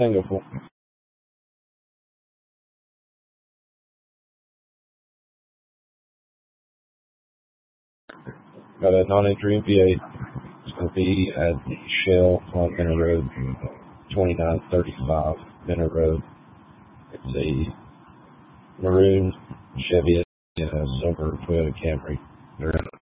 Tango 4. Got a non-entry MPA. It's going to be at the Shell on Benner Road, 2935 Benner Road. It's a maroon Chevy and a silver Toyota Camry. They're